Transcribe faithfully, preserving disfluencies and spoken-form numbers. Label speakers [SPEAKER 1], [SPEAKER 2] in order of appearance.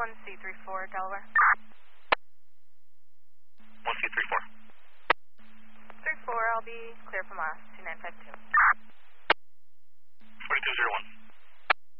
[SPEAKER 1] one C three four, Delaware.
[SPEAKER 2] one C three four.
[SPEAKER 1] three four, I'll be clear from last, two nine five two.